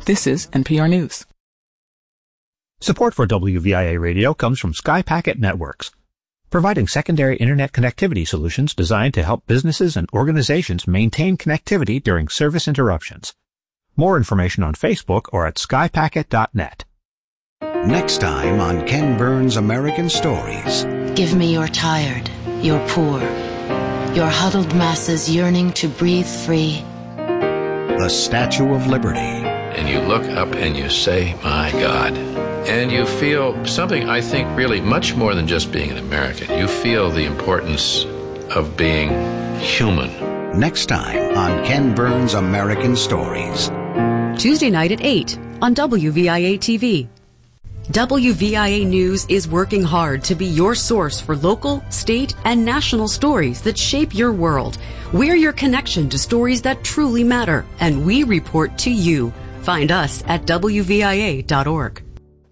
This is NPR News. Support for WVIA Radio comes from Sky Packet Networks, providing secondary internet connectivity solutions designed to help businesses and organizations maintain connectivity during service interruptions. More information on Facebook or at skypacket.net. Next time on Ken Burns' American Stories. Give me your tired, your poor, your huddled masses yearning to breathe free. The Statue of Liberty. And you look up and you say, my God. And you feel something, I think, really much more than just being an American. You feel the importance of being human. Next time on Ken Burns' American Stories. Tuesday night at 8 on WVIA TV. WVIA News is working hard to be your source for local, state, and national stories that shape your world. We're your connection to stories that truly matter, and we report to you. Find us at WVIA.org.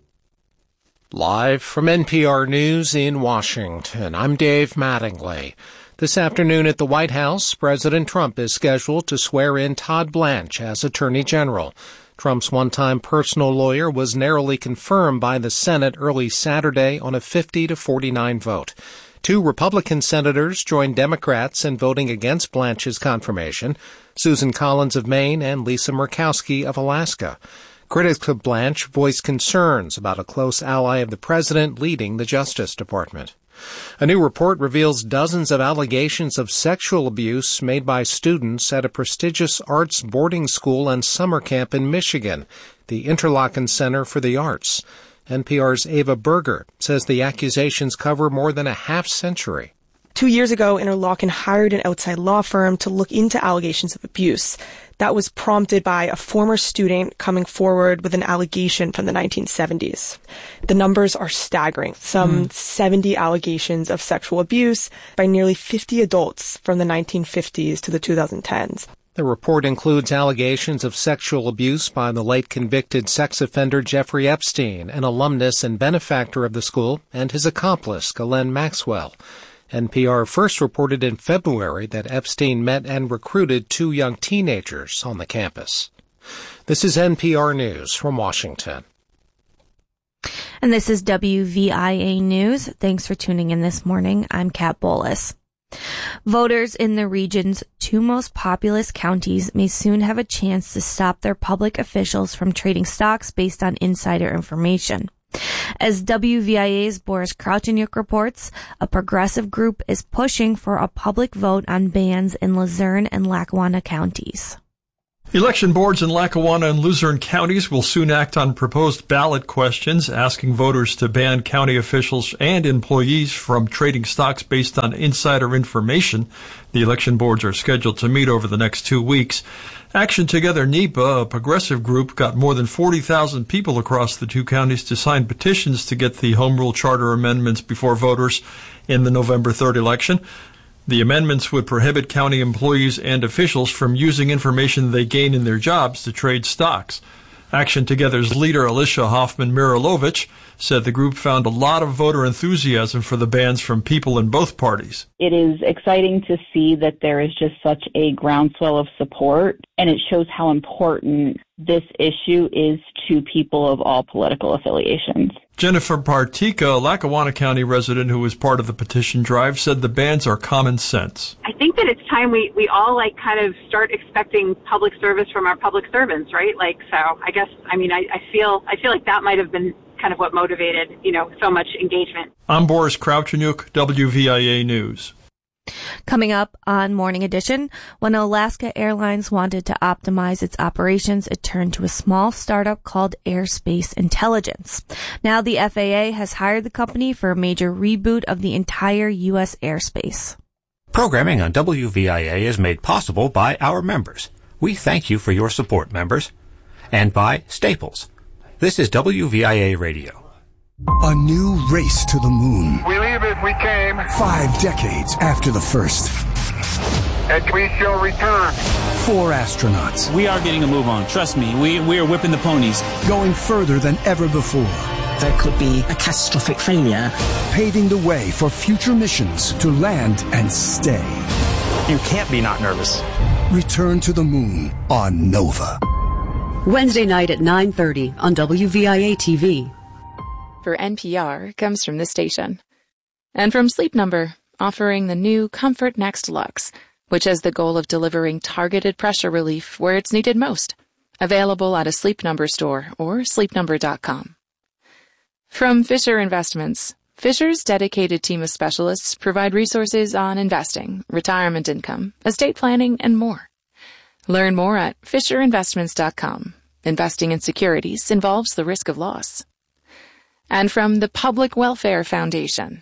Live from NPR News in Washington, I'm Dave Mattingly. This afternoon at the White House, President Trump is scheduled to swear in Todd Blanche as Attorney General. Trump's one-time personal lawyer was narrowly confirmed by the Senate early Saturday on a 50-49 vote. 2 Republican senators joined Democrats in voting against Blanche's confirmation, Susan Collins of Maine and Lisa Murkowski of Alaska. Critics of Blanche voiced concerns about a close ally of the president leading the Justice Department. A new report reveals dozens of allegations of sexual abuse made by students at a prestigious arts boarding school and summer camp in Michigan, the Interlochen Center for the Arts. NPR's Ava Berger says the accusations cover more than a half-century. 2 years ago, Interlochen hired an outside law firm to look into allegations of abuse. That was prompted by a former student coming forward with an allegation from the 1970s. The numbers are staggering. Some 70 allegations of sexual abuse by nearly 50 adults from the 1950s to the 2010s. The report includes allegations of sexual abuse by the late convicted sex offender Jeffrey Epstein, an alumnus and benefactor of the school, and his accomplice, Ghislaine Maxwell. NPR first reported in February that Epstein met and recruited 2 young teenagers on the campus. This is NPR News from Washington. And this is WVIA News. Thanks for tuning in this morning. I'm Kat Bolus. Voters in the region's 2 most populous counties may soon have a chance to stop their public officials from trading stocks based on insider information. As WVIA's Boris Kraucheniuk reports, a progressive group is pushing for a public vote on bans in Luzerne and Lackawanna counties. Election boards in Lackawanna and Luzerne counties will soon act on proposed ballot questions asking voters to ban county officials and employees from trading stocks based on insider information. The election boards are scheduled to meet over the next 2 weeks. Action Together NEPA, a progressive group, got more than 40,000 people across the 2 counties to sign petitions to get the Home Rule Charter amendments before voters in the November 3rd election. The amendments would prohibit county employees and officials from using information they gain in their jobs to trade stocks. Action Together's leader, Alicia Hoffman-Mirilovich, said the group found a lot of voter enthusiasm for the bans from people in both parties. It is exciting to see that there is just such a groundswell of support, and it shows how important this issue is to people of all political affiliations. Jennifer Partika, a Lackawanna County resident who was part of the petition drive, said the bans are common sense. I think that it's time we all kind of start expecting public service from our public servants, right? So I feel like that might have been kind of what motivated, so much engagement. I'm Boris Kraucheniuk, WVIA News. Coming up on Morning Edition, when Alaska Airlines wanted to optimize its operations, it turned to a small startup called Airspace Intelligence. Now the FAA has hired the company for a major reboot of the entire U.S. airspace. Programming on WVIA is made possible by our members. We thank you for your support, members. And by Staples. This is WVIA Radio. A new race to the moon. We leave as we came. 5 decades after the first. And we shall return. 4 astronauts. We are getting a move on. Trust me, we are whipping the ponies. Going further than ever before. There could be a catastrophic failure. Paving the way for future missions to land and stay. You can't be not nervous. Return to the moon on Nova. Wednesday night at 9:30 on WVIA TV. For NPR comes from this station. And from Sleep Number, offering the new Comfort Next Luxe, which has the goal of delivering targeted pressure relief where it's needed most. Available at a Sleep Number store or sleepnumber.com. From Fisher Investments, Fisher's dedicated team of specialists provide resources on investing, retirement income, estate planning, and more. Learn more at fisherinvestments.com. Investing in securities involves the risk of loss. And from the Public Welfare Foundation.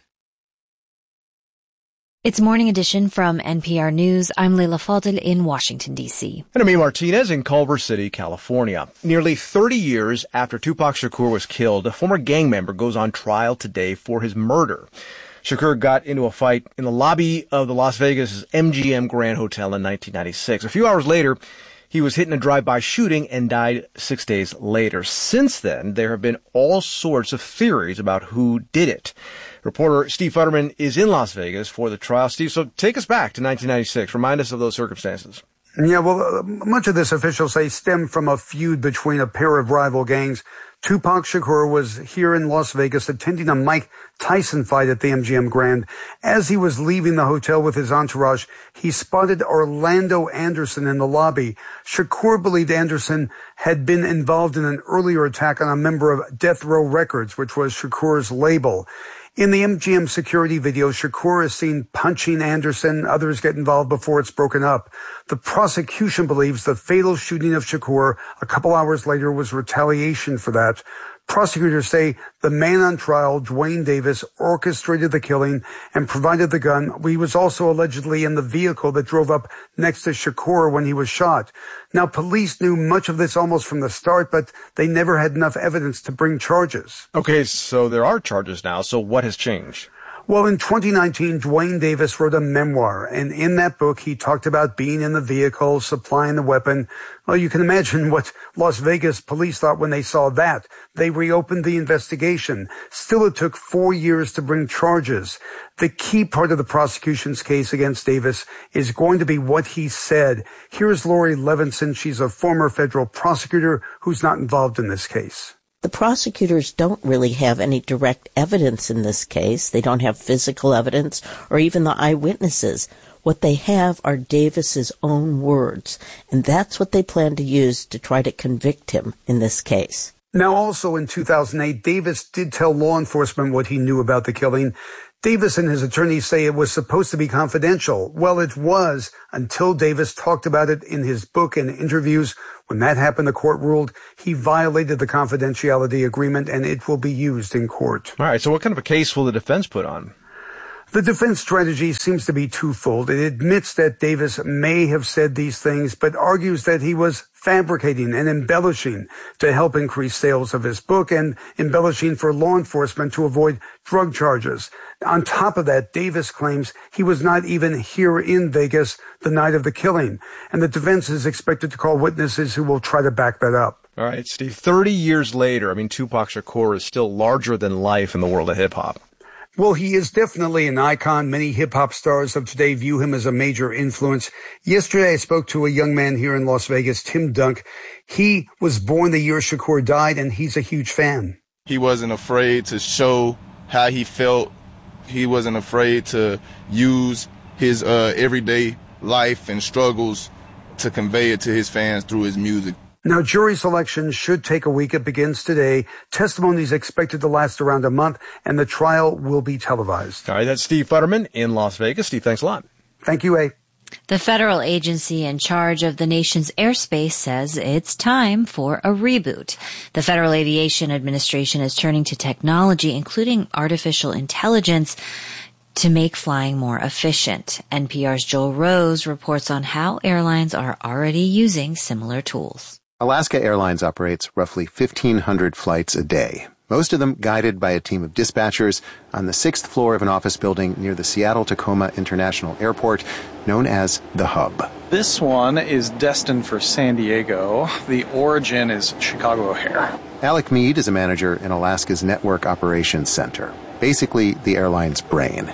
It's Morning Edition from NPR News. I'm Leila Fadel in Washington, D.C. And I'm Martinez in Culver City, California. Nearly 30 years after Tupac Shakur was killed, a former gang member goes on trial today for his murder. Shakur got into a fight in the lobby of the Las Vegas MGM Grand Hotel in 1996. A few hours later, he was hit in a drive-by shooting and died 6 days later. Since then, there have been all sorts of theories about who did it. Reporter Steve Futterman is in Las Vegas for the trial. Steve, so take us back to 1996. Remind us of those circumstances. Yeah, well, much of this, officials say, stemmed from a feud between a pair of rival gangs. Tupac Shakur was here in Las Vegas attending a Mike Tyson fight at the MGM Grand. As he was leaving the hotel with his entourage, he spotted Orlando Anderson in the lobby. Shakur believed Anderson had been involved in an earlier attack on a member of Death Row Records, which was Shakur's label. In the MGM security video, Shakur is seen punching Anderson. Others get involved before it's broken up. The prosecution believes the fatal shooting of Shakur a couple hours later was retaliation for that. Prosecutors say the man on trial, Dwayne Davis, orchestrated the killing and provided the gun. He was also allegedly in the vehicle that drove up next to Shakur when he was shot. Now, police knew much of this almost from the start, but they never had enough evidence to bring charges. Okay, so there are charges now. So what has changed? Well, in 2019, Dwayne Davis wrote a memoir, and in that book, he talked about being in the vehicle, supplying the weapon. Well, you can imagine what Las Vegas police thought when they saw that. They reopened the investigation. Still, it took 4 years to bring charges. The key part of the prosecution's case against Davis is going to be what he said. Here's Lori Levinson. She's a former federal prosecutor who's not involved in this case. The prosecutors don't really have any direct evidence in this case. They don't have physical evidence or even the eyewitnesses. What they have are Davis's own words, and that's what they plan to use to try to convict him in this case. Now, also in 2008, Davis did tell law enforcement what he knew about the killing. Davis and his attorneys say it was supposed to be confidential. Well, it was until Davis talked about it in his book and interviews. When that happened, the court ruled he violated the confidentiality agreement and it will be used in court. All right, so what kind of a case will the defense put on? The defense strategy seems to be twofold. It admits that Davis may have said these things, but argues that he was fabricating and embellishing to help increase sales of his book and embellishing for law enforcement to avoid drug charges. On top of that, Davis claims he was not even here in Vegas the night of the killing, and the defense is expected to call witnesses who will try to back that up. All right, Steve, 30 years later, Tupac Shakur is still larger than life in the world of hip-hop. Well, he is definitely an icon. Many hip-hop stars of today view him as a major influence. Yesterday, I spoke to a young man here in Las Vegas, Tim Dunk. He was born the year Shakur died, and he's a huge fan. He wasn't afraid to show how he felt. He wasn't afraid to use his everyday life and struggles to convey it to his fans through his music. Now, jury selection should take a week. It begins today. Testimony is expected to last around a month, and the trial will be televised. All right, that's Steve Futterman in Las Vegas. Steve, thanks a lot. Thank you, A. The federal agency in charge of the nation's airspace says it's time for a reboot. The Federal Aviation Administration is turning to technology, including artificial intelligence, to make flying more efficient. NPR's Joel Rose reports on how airlines are already using similar tools. Alaska Airlines operates roughly 1,500 flights a day, most of them guided by a team of dispatchers on the 6th floor of an office building near the Seattle-Tacoma International Airport, known as the Hub. This one is destined for San Diego. The origin is Chicago O'Hare. Alec Mead is a manager in Alaska's Network Operations Center, basically the airline's brain.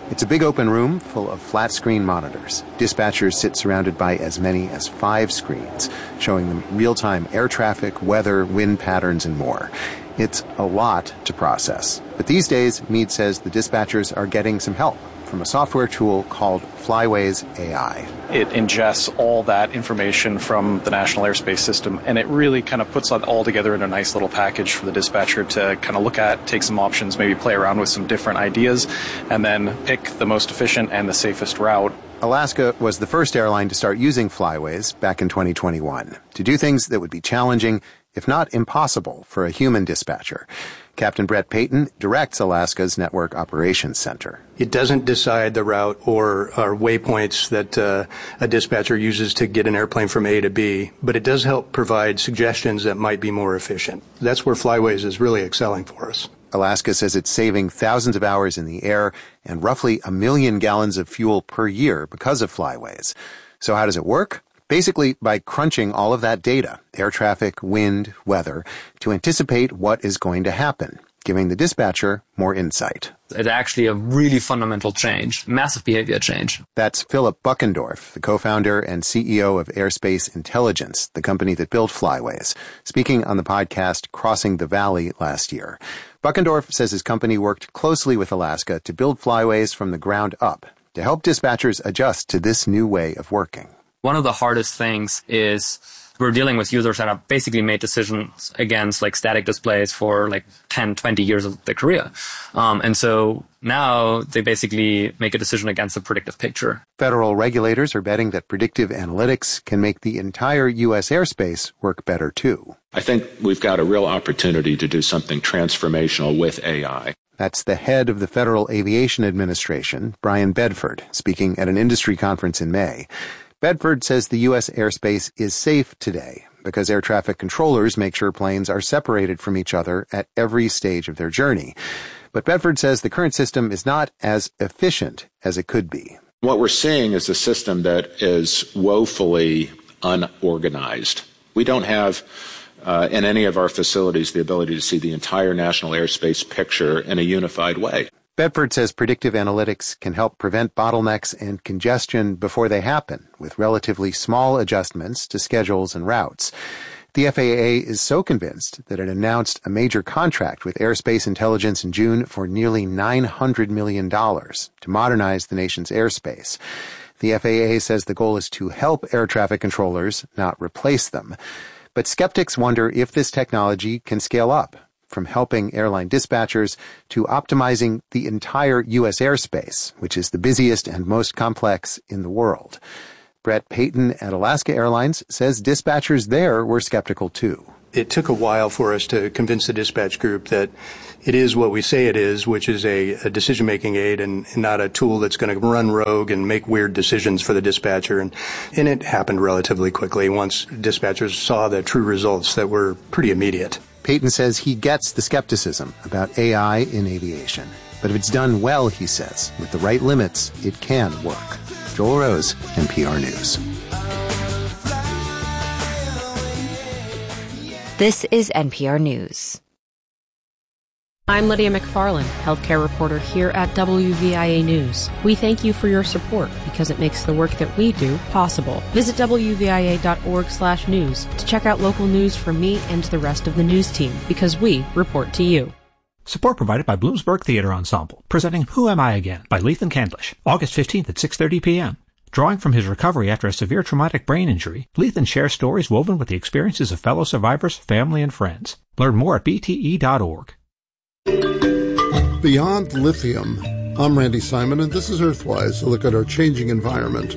It's a big open room full of flat-screen monitors. Dispatchers sit surrounded by as many as 5 screens, showing them real-time air traffic, weather, wind patterns, and more. It's a lot to process. But these days, Meade says the dispatchers are getting some help from a software tool called Flyways AI. It ingests all that information from the National Airspace System, and it really kind of puts it all together in a nice little package for the dispatcher to kind of look at, take some options, maybe play around with some different ideas, and then pick the most efficient and the safest route. Alaska was the first airline to start using Flyways back in 2021 to do things that would be challenging, if not impossible, for a human dispatcher. Captain Brett Payton directs Alaska's Network Operations Center. It doesn't decide the route or waypoints that a dispatcher uses to get an airplane from A to B, but it does help provide suggestions that might be more efficient. That's where Flyways is really excelling for us. Alaska says it's saving thousands of hours in the air and roughly 1 million gallons of fuel per year because of Flyways. So how does it work? Basically, by crunching all of that data, air traffic, wind, weather, to anticipate what is going to happen, giving the dispatcher more insight. It's actually a really fundamental change, massive behavior change. That's Philip Buckendorf, the co-founder and CEO of Airspace Intelligence, the company that built Flyways, speaking on the podcast Crossing the Valley last year. Buckendorf says his company worked closely with Alaska to build Flyways from the ground up to help dispatchers adjust to this new way of working. One of the hardest things is we're dealing with users that have basically made decisions against like static displays for like 10, 20 years of their career. And so now they basically make a decision against a predictive picture. Federal regulators are betting that predictive analytics can make the entire U.S. airspace work better too. I think we've got a real opportunity to do something transformational with AI. That's the head of the Federal Aviation Administration, Brian Bedford, speaking at an industry conference in May. Bedford says the U.S. airspace is safe today because air traffic controllers make sure planes are separated from each other at every stage of their journey. But Bedford says the current system is not as efficient as it could be. What we're seeing is a system that is woefully unorganized. We don't have in any of our facilities the ability to see the entire national airspace picture in a unified way. Bedford says predictive analytics can help prevent bottlenecks and congestion before they happen, with relatively small adjustments to schedules and routes. The FAA is so convinced that it announced a major contract with Airspace Intelligence in June for nearly $900 million to modernize the nation's airspace. The FAA says the goal is to help air traffic controllers, not replace them. But skeptics wonder if this technology can scale up, from helping airline dispatchers to optimizing the entire U.S. airspace, which is the busiest and most complex in the world. Brett Payton at Alaska Airlines says dispatchers there were skeptical too. It took a while for us to convince the dispatch group that it is what we say it is, which is a decision-making aid and not a tool that's going to run rogue and make weird decisions for the dispatcher. And it happened relatively quickly once dispatchers saw the true results that were pretty immediate. Payton says he gets the skepticism about AI in aviation. But if it's done well, he says, with the right limits, it can work. Joel Rose, NPR News. This is NPR News. I'm Lydia McFarland, healthcare reporter here at WVIA News. We thank you for your support because it makes the work that we do possible. Visit WVIA.org/news to check out local news from me and the rest of the news team because we report to you. Support provided by Bloomsburg Theater Ensemble, presenting Who Am I Again by Lethan Candlish, August 15th at 6:30 p.m. Drawing from his recovery after a severe traumatic brain injury, Lethan shares stories woven with the experiences of fellow survivors, family, and friends. Learn more at bte.org. Beyond Lithium. I'm Randy Simon, and this is Earthwise, a look at our changing environment.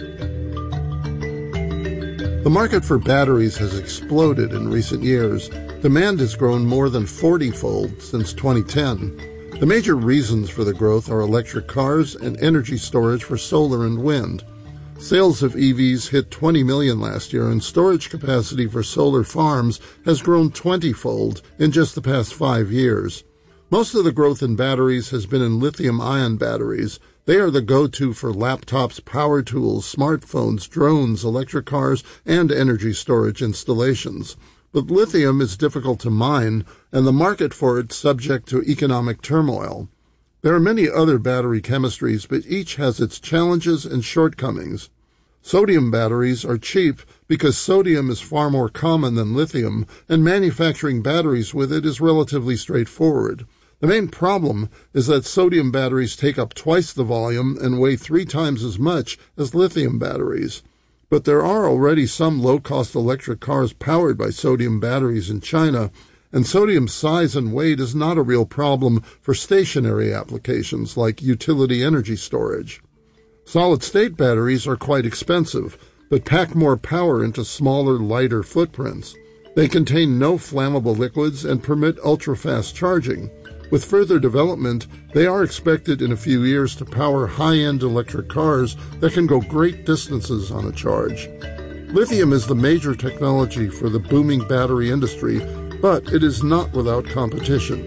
The market for batteries has exploded in recent years. Demand has grown more than 40-fold since 2010. The major reasons for the growth are electric cars and energy storage for solar and wind. Sales of EVs hit 20 million last year, and storage capacity for solar farms has grown 20-fold in just the past 5 years. Most of the growth in batteries has been in lithium-ion batteries. They are the go-to for laptops, power tools, smartphones, drones, electric cars, and energy storage installations. But lithium is difficult to mine, and the market for it subject to economic turmoil. There are many other battery chemistries, but each has its challenges and shortcomings. Sodium batteries are cheap because sodium is far more common than lithium, and manufacturing batteries with it is relatively straightforward. The main problem is that sodium batteries take up twice the volume and weigh 3 times as much as lithium batteries. But there are already some low-cost electric cars powered by sodium batteries in China, and sodium's size and weight is not a real problem for stationary applications like utility energy storage. Solid-state batteries are quite expensive, but pack more power into smaller, lighter footprints. They contain no flammable liquids and permit ultra-fast charging. With further development, they are expected in a few years to power high-end electric cars that can go great distances on a charge. Lithium is the major technology for the booming battery industry, but it is not without competition.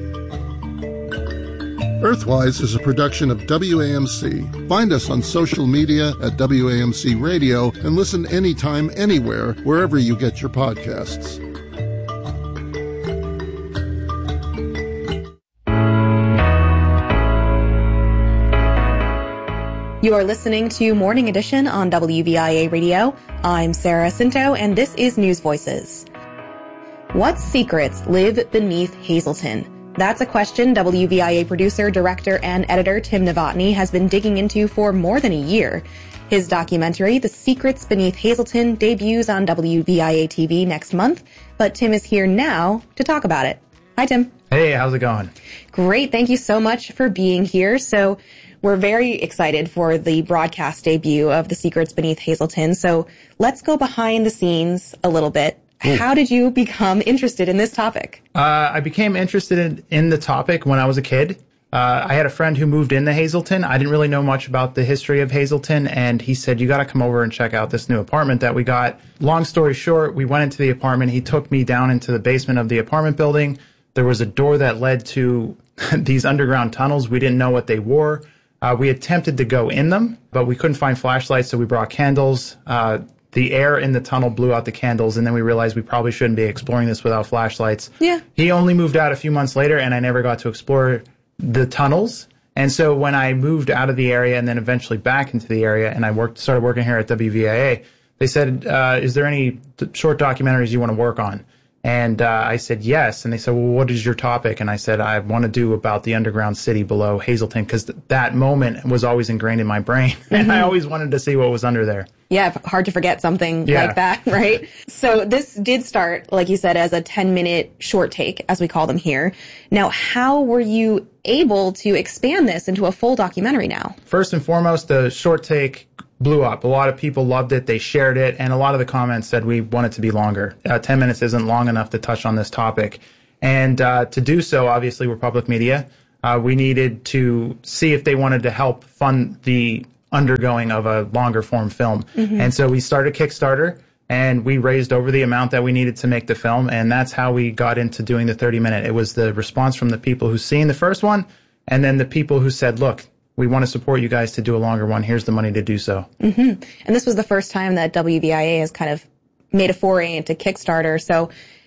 Earthwise is a production of WAMC. Find us on social media at WAMC Radio and listen anytime, anywhere, wherever you get your podcasts. You're listening to Morning Edition on WVIA Radio. I'm Sarah Cinto, and this is News Voices. What secrets live beneath Hazleton? That's a question WVIA producer, director, and editor Tim Novotny has been digging into for more than a year. His documentary, The Secrets Beneath Hazleton, debuts on WVIA TV next month, but Tim is here now to talk about it. Hi, Tim. Hey, how's it going? Great. Thank you so much for being here. So we're very excited for the broadcast debut of The Secrets Beneath Hazleton. So let's go behind the scenes a little bit. How did you become interested in this topic? I became interested in the topic when I was a kid. I had a friend who moved into Hazleton. I didn't really know much about the history of Hazleton, and he said, you got to come over and check out this new apartment that we got. Long story short, we went into the apartment. He took me down into the basement of the apartment building. There was a door that led to these underground tunnels. We didn't know what they were. We attempted to go in them, but we couldn't find flashlights, so we brought candles. The air in the tunnel blew out the candles, and then we realized we probably shouldn't be exploring this without flashlights. Yeah. He only moved out a few months later, and I never got to explore the tunnels. And so when I moved out of the area and then eventually back into the area, and I started working here at WVIA, they said, is there any short documentaries you want to work on? And I said yes. And they said, well, what is your topic? And I said, I want to do about the underground city below Hazleton, because that moment was always ingrained in my brain. And I always wanted to see what was under there. Yeah, hard to forget something like that, right? So this did start, like you said, as a 10-minute short take, as we call them here. Now, how were you able to expand this into a full documentary now? First and foremost, the short take blew up. A lot of people loved it. They shared it. And a lot of the comments said we want it to be longer. 10 minutes isn't long enough to touch on this topic. And to do so, obviously, we're public media. We needed to see if they wanted to help fund the undergoing of a longer form film. Mm-hmm. And so we started Kickstarter, and we raised over the amount that we needed to make the film. And that's how we got into doing the 30-minute. It was the response from the people who seen the first one, and then the people who said, look, we want to support you guys to do a longer one. Here's the money to do so. Mm-hmm. And this was the first time that WVIA has kind of made a foray into Kickstarter. So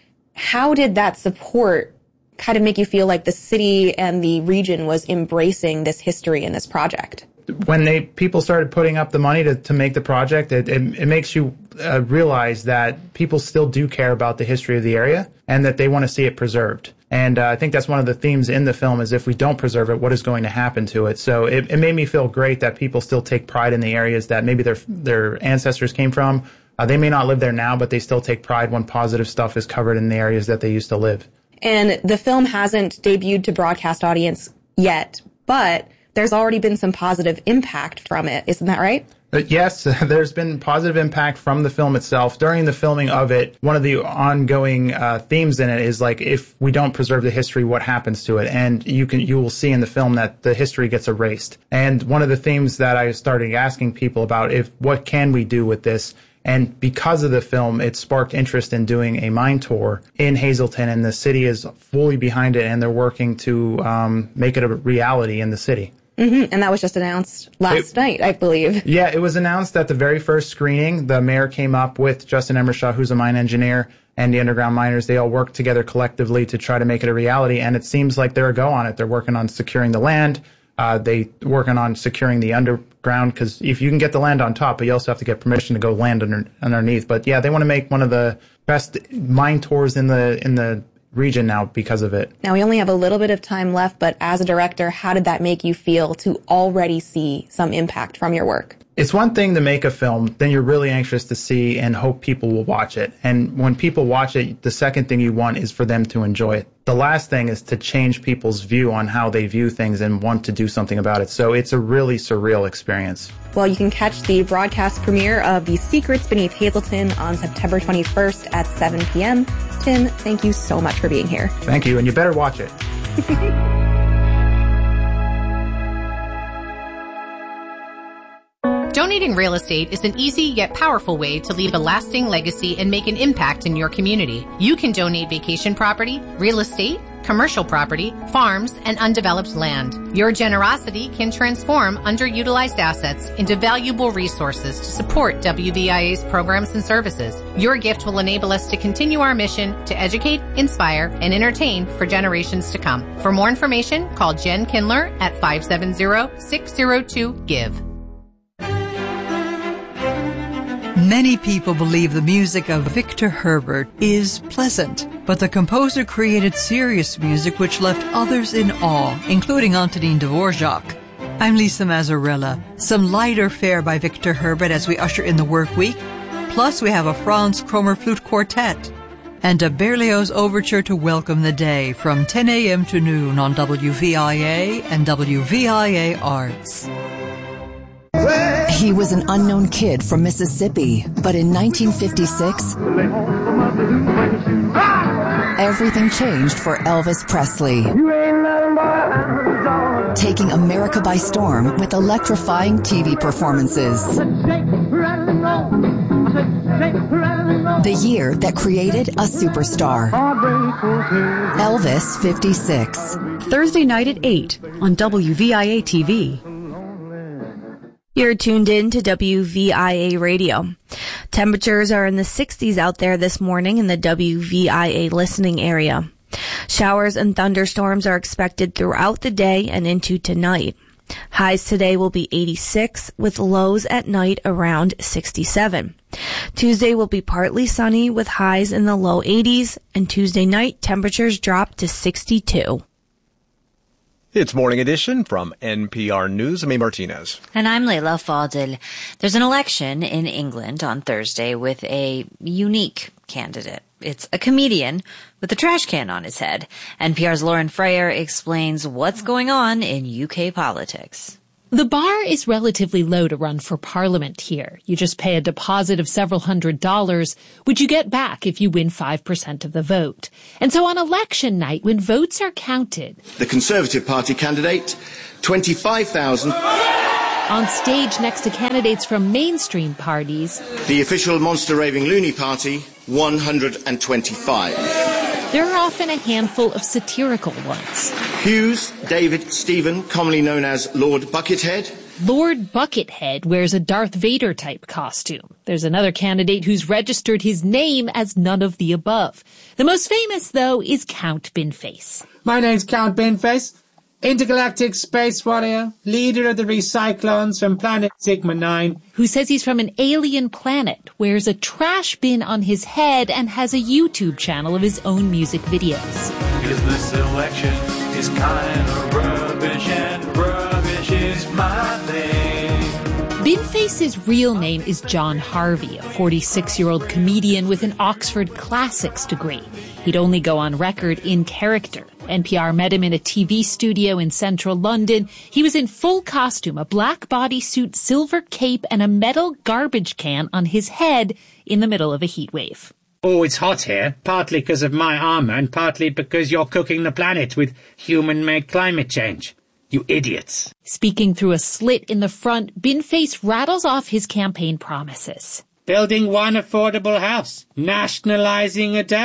how did that support kind of make you feel like the city and the region was embracing this history in this project? When people started putting up the money to make the project, it makes you realize that people still do care about the history of the area and that they want to see it preserved. And I think that's one of the themes in the film is if we don't preserve it, what is going to happen to it? So it made me feel great that people still take pride in the areas that maybe their ancestors came from. They may not live there now, but they still take pride when positive stuff is covered in the areas that they used to live. And the film hasn't debuted to broadcast audience yet, but there's already been some positive impact from it. Isn't that right? Yes, there's been positive impact from the film itself. During the filming of it, one of the ongoing themes in it is like, if we don't preserve the history, what happens to it? And you will see in the film that the history gets erased. And one of the themes that I started asking people about, what can we do with this? And because of the film, it sparked interest in doing a mine tour in Hazleton, and the city is fully behind it, and they're working to make it a reality in the city. Mm-hmm. And that was just announced last night, I believe. Yeah, it was announced at the very first screening. The mayor came up with Justin Emershaw, who's a mine engineer, and the underground miners, they all work together collectively to try to make it a reality. And it seems like they're a go on it. They're working on securing the land. They working on securing the underground, because if you can get the land on top, but you also have to get permission to go land underneath. But yeah, they want to make one of the best mine tours in the region now because of it. Now, we only have a little bit of time left, but as a director, how did that make you feel to already see some impact from your work? It's one thing to make a film, then you're really anxious to see and hope people will watch it. And when people watch it, the second thing you want is for them to enjoy it. The last thing is to change people's view on how they view things and want to do something about it. So it's a really surreal experience. Well, you can catch the broadcast premiere of The Secrets Beneath Hazelton on September 21st at 7 p.m. Tim, thank you so much for being here. Thank you, and you better watch it. Donating real estate is an easy yet powerful way to leave a lasting legacy and make an impact in your community. You can donate vacation property, real estate, commercial property, farms, and undeveloped land. Your generosity can transform underutilized assets into valuable resources to support WVIA's programs and services. Your gift will enable us to continue our mission to educate, inspire, and entertain for generations to come. For more information, call Jen Kindler at 570-602-GIVE. Many people believe the music of Victor Herbert is pleasant, but the composer created serious music which left others in awe, including Antonin Dvorak. I'm Lisa Mazzarella. Some lighter fare by Victor Herbert as we usher in the work week. Plus, we have a Franz Kromer flute quartet and a Berlioz overture to welcome the day from 10 a.m. to noon on WVIA and WVIA Arts. He was an unknown kid from Mississippi, but in 1956, everything changed for Elvis Presley. Taking America by storm with electrifying TV performances. The year that created a superstar. Elvis 56. Thursday night at 8 on WVIA TV. You're tuned in to WVIA Radio. Temperatures are in the 60s out there this morning in the WVIA listening area. Showers and thunderstorms are expected throughout the day and into tonight. Highs today will be 86 with lows at night around 67. Tuesday will be partly sunny with highs in the low 80s, and Tuesday night temperatures drop to 62. It's Morning Edition from NPR News. I'm A. Martinez. And I'm Leila Fadel. There's an election in England on Thursday with a unique candidate. It's a comedian with a trash can on his head. NPR's Lauren Frayer explains what's going on in UK politics. The bar is relatively low to run for parliament here. You just pay a deposit of several $100s, which you get back if you win 5% of the vote. And so on election night, when votes are counted, the Conservative Party candidate, 25,000. On stage next to candidates from mainstream parties, the official Monster Raving Loony Party, 125. There are often a handful of satirical ones. Hughes David Stephen, commonly known as Lord Buckethead. Lord Buckethead wears a Darth Vader-type costume. There's another candidate who's registered his name as none of the above. The most famous, though, is Count Binface. My name's Count Binface, intergalactic space warrior, leader of the Recyclones from planet Sigma 9. Who says he's from an alien planet, wears a trash bin on his head, and has a YouTube channel of his own music videos. Because this election is kind of rubbish, and rubbish is my thing. Binface's real name is John Harvey, a 46-year-old comedian with an Oxford Classics degree. He'd only go on record in character. NPR met him in a TV studio in central London. He was in full costume, a black bodysuit, silver cape, and a metal garbage can on his head in the middle of a heat wave. Oh, it's hot here, partly because of my armor and partly because you're cooking the planet with human-made climate change. You idiots. Speaking through a slit in the front, Binface rattles off his campaign promises. Building one affordable house. Nationalizing Adele.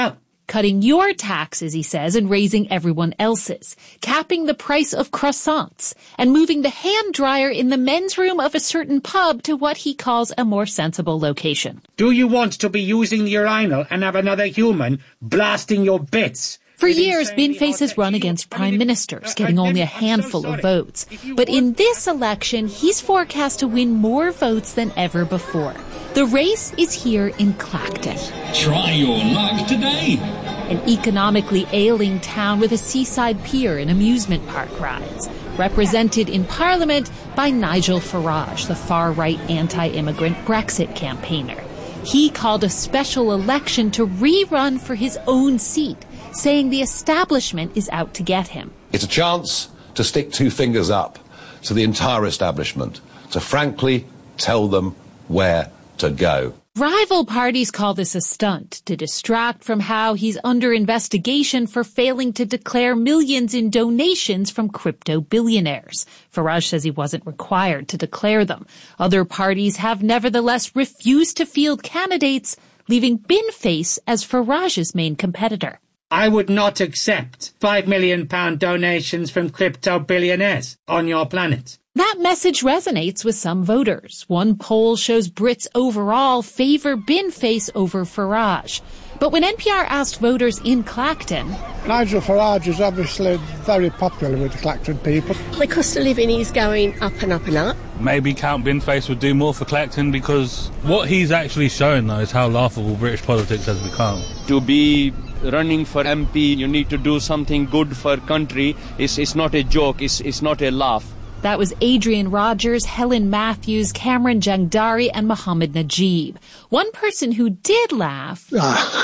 cutting your taxes, he says, and raising everyone else's, capping the price of croissants, and moving the hand dryer in the men's room of a certain pub to what he calls a more sensible location. Do you want to be using the urinal and have another human blasting your bits? For years, Binface has run against prime ministers, getting only a handful of votes. But in this election, he's forecast to win more votes than ever before. The race is here in Clacton. Try your luck today. An economically ailing town with a seaside pier and amusement park rides. Represented in Parliament by Nigel Farage, the far-right anti-immigrant Brexit campaigner. He called a special election to rerun for his own seat, saying the establishment is out to get him. It's a chance to stick two fingers up to the entire establishment, to frankly tell them where to go. Rival parties call this a stunt to distract from how he's under investigation for failing to declare millions in donations from crypto billionaires. Farage says he wasn't required to declare them. Other parties have nevertheless refused to field candidates, leaving Binface as Farage's main competitor. I would not accept £5 million donations from crypto billionaires on your planet. That message resonates with some voters. One poll shows Brits overall favor Binface over Farage. But when NPR asked voters in Clacton... Nigel Farage is obviously very popular with the Clacton people. The cost of living is going up and up and up. Maybe Count Binface would do more for Clacton, because what he's actually showing, though, is how laughable British politics has become. To be running for MP, you need to do something good for country. It's not a joke, it's not a laugh. That was Adrian Rogers, Helen Matthews, Cameron Jangdari, and Mohammed Najib. One person who did laugh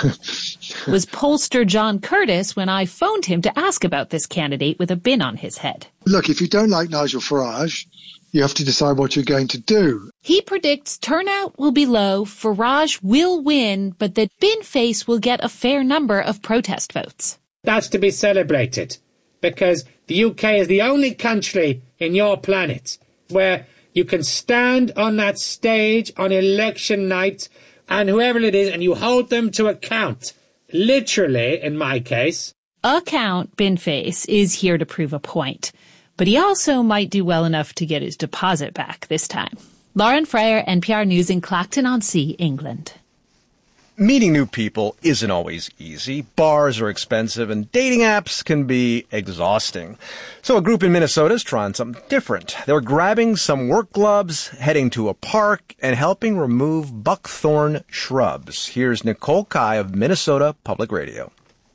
was pollster John Curtis when I phoned him to ask about this candidate with a bin on his head. Look, if you don't like Nigel Farage, you have to decide what you're going to do. He predicts turnout will be low, Farage will win, but that Binface will get a fair number of protest votes. That's to be celebrated, because the UK is the only country in your planet where you can stand on that stage on election night and whoever it is, and you hold them to account. Literally, in my case. Account Binface is here to prove a point. But he also might do well enough to get his deposit back this time. Lauren Freyer, NPR News in Clacton-on-Sea, England. Meeting new people isn't always easy. Bars are expensive and dating apps can be exhausting. So a group in Minnesota is trying something different. They're grabbing some work gloves, heading to a park, and helping remove buckthorn shrubs. Here's Nicole Kai of Minnesota Public Radio.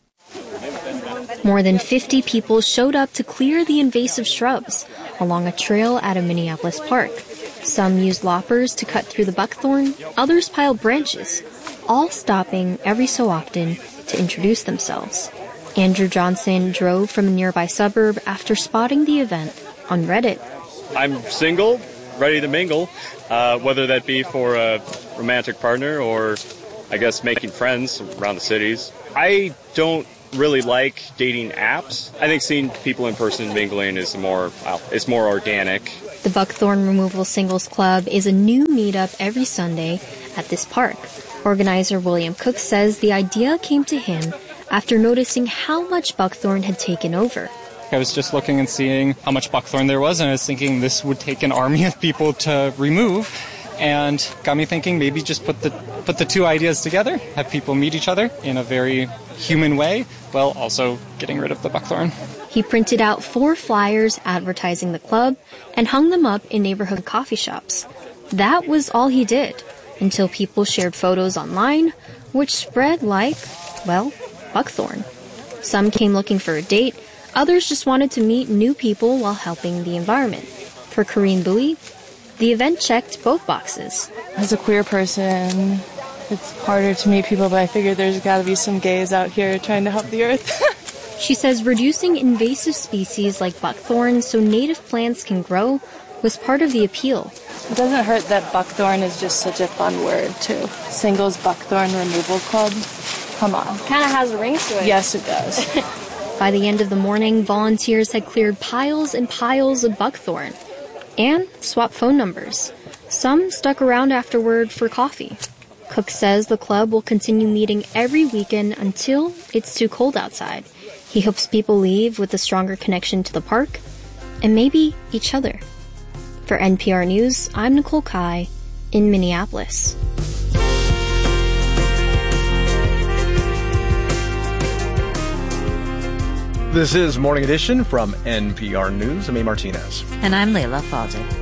More than 50 people showed up to clear the invasive shrubs along a trail at a Minneapolis park. Some used loppers to cut through the buckthorn, others piled branches, all stopping every so often to introduce themselves. Andrew Johnson drove from a nearby suburb after spotting the event on Reddit. I'm single, ready to mingle, whether that be for a romantic partner or, I guess, making friends around the cities. I don't really like dating apps. I think seeing people in person mingling is it's more organic. The Buckthorn Removal Singles Club is a new meetup every Sunday at this park. Organizer William Cook says the idea came to him after noticing how much buckthorn had taken over. I was just looking and seeing how much buckthorn there was, and I was thinking this would take an army of people to remove, and got me thinking maybe just put the two ideas together, have people meet each other in a very human way, while also getting rid of the buckthorn. He printed out 4 flyers advertising the club and hung them up in neighborhood coffee shops. That was all he did, until people shared photos online, which spread like, well, buckthorn. Some came looking for a date, others just wanted to meet new people while helping the environment. For Corinne Bowie, the event checked both boxes. As a queer person, it's harder to meet people, but I figured there's got to be some gays out here trying to help the earth. She says reducing invasive species like buckthorn so native plants can grow was part of the appeal. It doesn't hurt that buckthorn is just such a fun word, too. Singles Buckthorn Removal Club. Come on. Kind of has a ring to it. Yes, it does. By the end of the morning, volunteers had cleared piles and piles of buckthorn and swapped phone numbers. Some stuck around afterward for coffee. Cook says the club will continue meeting every weekend until it's too cold outside. He hopes people leave with a stronger connection to the park and maybe each other. For NPR News, I'm Nicole Kai in Minneapolis. This is Morning Edition from NPR News. I'm A. Martinez. And I'm Layla Faldi.